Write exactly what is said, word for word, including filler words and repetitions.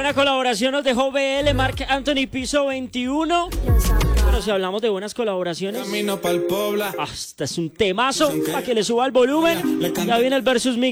buena colaboración nos dejó B L, Marc Anthony, Piso veintiuno. Pero si hablamos de buenas colaboraciones, Camino pa'l Pobla. hasta es un temazo para que le suba el volumen. Ya viene el versus mix.